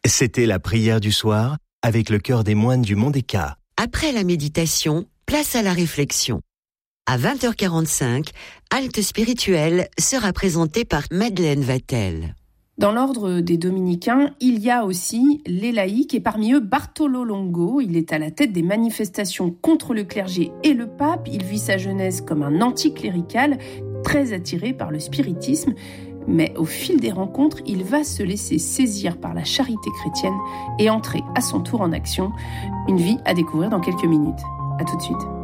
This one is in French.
C'était la prière du soir avec le chœur des moines du Mont des Cats. Après la méditation, place à la réflexion. À 20h45, Halte spirituelle sera présentée par Madeleine Vatel. Dans l'ordre des dominicains, il y a aussi les laïcs et parmi eux Bartolo Longo. Il est à la tête des manifestations contre le clergé et le pape. Il vit sa jeunesse comme un anticlérical, très attiré par le spiritisme. Mais au fil des rencontres, il va se laisser saisir par la charité chrétienne et entrer à son tour en action. Une vie à découvrir dans quelques minutes. À tout de suite.